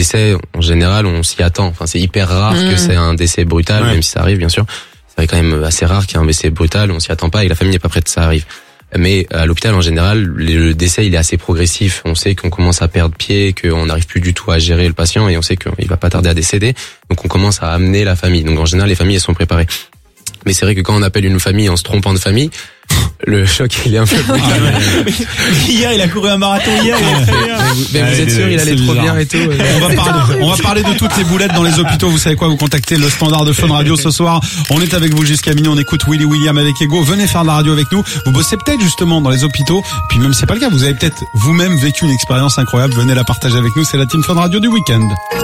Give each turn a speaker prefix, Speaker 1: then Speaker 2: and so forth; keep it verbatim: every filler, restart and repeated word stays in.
Speaker 1: décès, en général, on s'y attend. Enfin, c'est hyper rare mmh. que c'est un décès brutal, ouais. même si ça arrive, bien sûr. C'est quand même assez rare qu'il y ait un décès brutal, on s'y attend pas et la famille n'est pas prête que ça arrive. Mais à l'hôpital, en général, le décès, il est assez progressif. On sait qu'on commence à perdre pied, qu'on n'arrive plus du tout à gérer le patient et on sait qu'il va pas tarder à décéder. Donc, on commence à amener la famille. Donc, en général, les familles, elles sont préparées. Mais c'est vrai que quand on appelle une famille en se trompant de famille, le choc, il est un peu brutal.
Speaker 2: Ah, ouais. Hier, il a couru un marathon hier.
Speaker 1: Mais vous, mais vous êtes sûr, il allait trop bien et tout.
Speaker 2: On va parler, on va parler de toutes les boulettes dans les hôpitaux. Vous savez quoi? Vous contactez le standard de Fun Radio ce soir. On est avec vous jusqu'à minuit. On écoute Willy William avec Ego. Venez faire de la radio avec nous. Vous bossez peut-être justement dans les hôpitaux. Puis même si c'est pas le cas, vous avez peut-être vous-même vécu une expérience incroyable. Venez la partager avec nous. C'est la team Fun Radio du week-end.